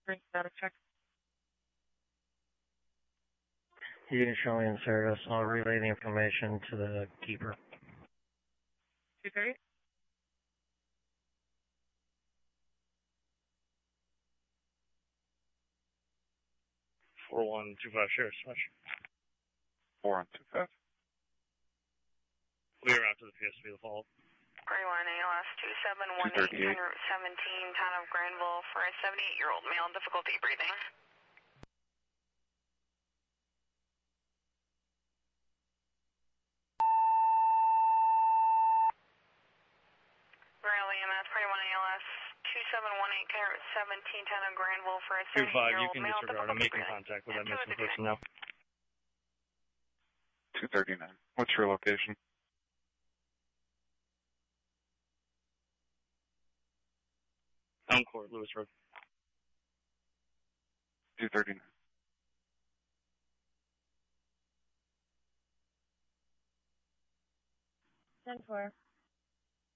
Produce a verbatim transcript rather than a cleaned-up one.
Bring status check. You can show me in service. I'll relay the information to the keeper. two thirty? four one two five, Sheriff Smash. four one two five. We are out to the P S V, the fall. Gray one A L S two seven one eight, Route seventeen, town of Granville, for a seventy-eight-year-old male, difficulty breathing. Raleigh M S, Gray one A L S two seven one eight, Route seventeen, town of Granville, for a two five, you seventy-eight-year-old can male, disregard. I'm difficulty making breathing. contact with that missing person now. two thirty-nine. What's your location? Elm Court, Lewis Road. two thirty-nine. ten four.